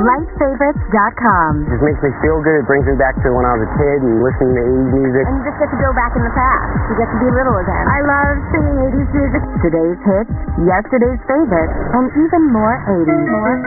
LifeFavorites.com. It just makes me feel good. It brings me back to when I was a kid and listening to 80s music. And you just get to go back in the past. You get to be little again. I love singing 80s music. Today's hits, yesterday's favorites, and even more 80s.